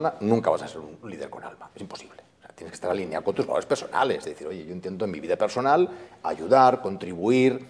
nunca vas a ser un líder con alma, es imposible. O sea, tienes que estar alineado con tus valores personales, es decir, oye, yo intento en mi vida personal ayudar, contribuir,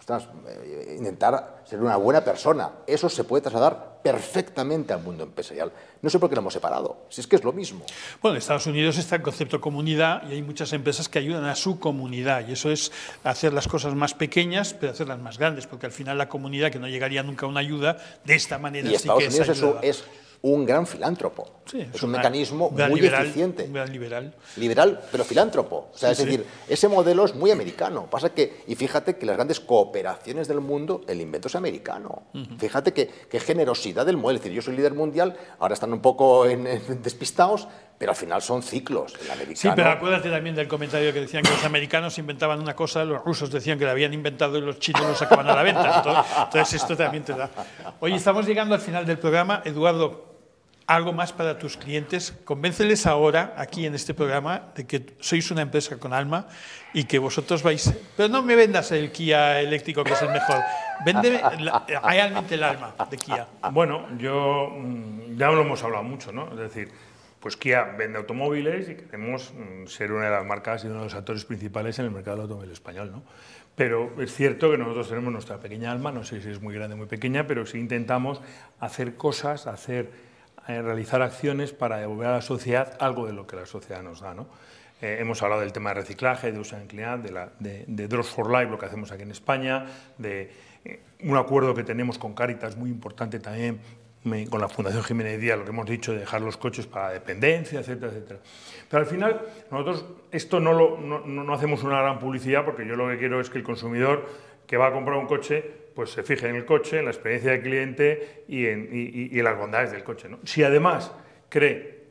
intentar ser una buena persona. Eso se puede trasladar perfectamente al mundo empresarial. No sé por qué lo hemos separado, si es que es lo mismo. Bueno, en Estados Unidos está el concepto comunidad y hay muchas empresas que ayudan a su comunidad, y eso es hacer las cosas más pequeñas, pero hacerlas más grandes, porque al final la comunidad, que no llegaría nunca a una ayuda, de esta manera y sí que es ayudada. Es un gran filántropo. Sí, es un mecanismo muy liberal, eficiente. Un gran liberal. Liberal, pero filántropo. O sea, Sí, es decir, ese modelo es muy americano. Pasa que, y fíjate que las grandes cooperaciones del mundo, el invento es americano. Fíjate qué generosidad del modelo. Es decir, yo soy líder mundial, ahora están un poco despistados, pero al final son ciclos. El americano. Sí, pero acuérdate también del comentario que decían que los americanos inventaban una cosa, los rusos decían que la habían inventado y los chinos lo sacaban a la venta. Entonces esto también te da. Oye, estamos llegando al final del programa. Eduardo, algo más para tus clientes. Convénceles ahora, aquí en este programa, de que sois una empresa con alma y que vosotros vais... Pero no me vendas el Kia eléctrico, que es el mejor. Véndeme realmente el alma de Kia. Bueno, yo ya lo hemos hablado mucho, ¿no? Es decir, pues Kia vende automóviles y queremos ser una de las marcas y uno de los actores principales en el mercado del automóvil español, ¿no? Pero es cierto que nosotros tenemos nuestra pequeña alma, no sé si es muy grande o muy pequeña, pero sí intentamos hacer cosas, realizar acciones para devolver a la sociedad algo de lo que la sociedad nos da, ¿no? Hemos hablado del tema de reciclaje, de uso en client, de Dross for Life, lo que hacemos aquí en España, de un acuerdo que tenemos con Cáritas muy importante también, con la Fundación Jiménez Díaz, lo que hemos dicho de dejar los coches para dependencia, etcétera, etcétera. Pero al final, nosotros esto no hacemos una gran publicidad, porque yo lo que quiero es que el consumidor que va a comprar un coche, pues se fije en el coche, en la experiencia del cliente y en las bondades del coche, ¿no? Si además cree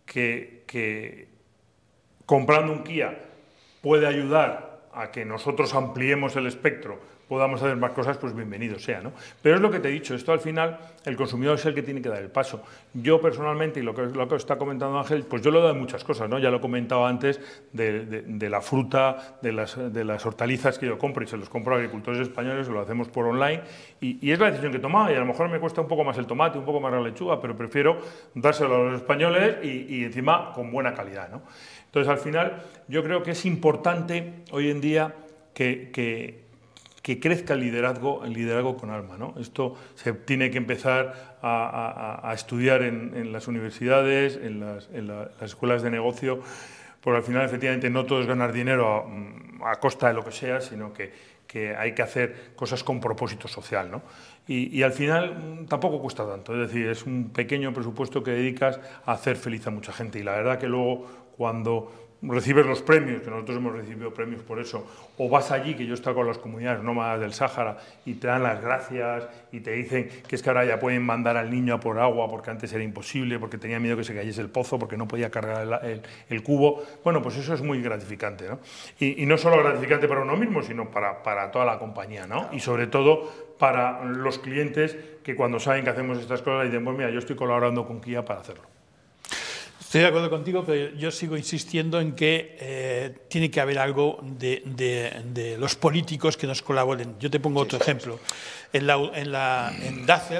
que comprando un Kia puede ayudar a que nosotros ampliemos el espectro, podamos hacer más cosas, pues bienvenido sea, ¿no? Pero es lo que te he dicho, esto al final el consumidor es el que tiene que dar el paso. Yo personalmente, y lo que está comentando Ángel, pues yo lo he dado en muchas cosas, ¿no? Ya lo he comentado antes de la fruta, de las hortalizas que yo compro, y se los compro a agricultores españoles, lo hacemos por online, y es la decisión que he tomado, y a lo mejor me cuesta un poco más el tomate, un poco más la lechuga, pero prefiero dárselo a los españoles y encima con buena calidad, ¿no? Entonces, al final, yo creo que es importante hoy en día que crezca el liderazgo con alma, ¿no? Esto se tiene que empezar a estudiar en las universidades, en las escuelas de negocio, porque al final, efectivamente, no todo es ganar dinero a costa de lo que sea, sino que hay que hacer cosas con propósito social, ¿no? Y al final tampoco cuesta tanto, es decir, es un pequeño presupuesto que dedicas a hacer feliz a mucha gente, y la verdad que luego cuando recibes los premios, que nosotros hemos recibido premios por eso, o vas allí, que yo he estado con las comunidades nómadas del Sáhara, y te dan las gracias y te dicen que es que ahora ya pueden mandar al niño a por agua porque antes era imposible, porque tenía miedo que se cayese el pozo, porque no podía cargar el cubo. Bueno, pues eso es muy gratificante, ¿no? Y no solo gratificante para uno mismo, sino para toda la compañía, ¿no? Y sobre todo para los clientes, que cuando saben que hacemos estas cosas dicen, pues mira, yo estoy colaborando con Kia para hacerlo. Estoy de acuerdo contigo, pero yo sigo insistiendo en que tiene que haber algo de los políticos que nos colaboren. Yo te pongo otro ejemplo. En Dácer,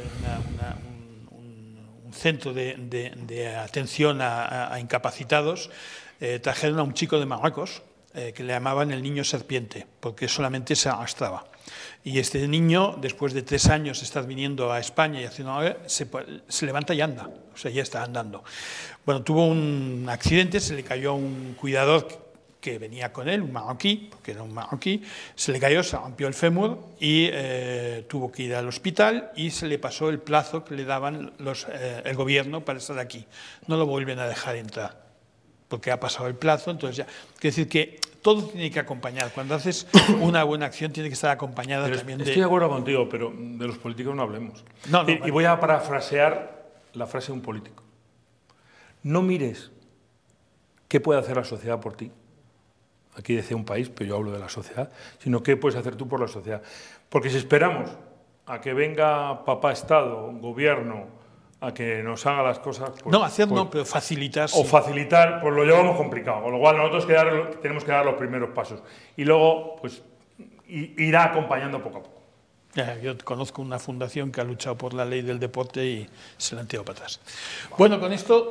un centro de atención a incapacitados, trajeron a un chico de Marruecos que le llamaban el niño serpiente, porque solamente se arrastraba. Y este niño, después de 3 años de estar viniendo a España y haciendo algo, se levanta y anda, o sea, ya está andando. Bueno, tuvo un accidente, se le cayó a un cuidador que venía con él, un marroquí, porque era un marroquí, se le cayó, se rompió el fémur y tuvo que ir al hospital, y se le pasó el plazo que le daban el gobierno para estar aquí. No lo vuelven a dejar entrar, porque ha pasado el plazo. Entonces ya, quiero decir que todo tiene que acompañar. Cuando haces una buena acción tiene que estar acompañada también de... Estoy de acuerdo contigo, pero de los políticos no hablemos. No, y voy a parafrasear la frase de un político. No mires qué puede hacer la sociedad por ti. Aquí decía un país, pero yo hablo de la sociedad, sino qué puedes hacer tú por la sociedad. Porque si esperamos a que venga papá Estado, gobierno, a que nos haga las cosas... Pues, no, hacer no, pero facilitar. O facilitar, pues lo llevamos complicado. Con lo cual nosotros tenemos que dar los primeros pasos. Y luego, pues, irá acompañando poco a poco. Yo conozco una fundación que ha luchado por la ley del deporte y se la han tirado para atrás. Bueno, con esto...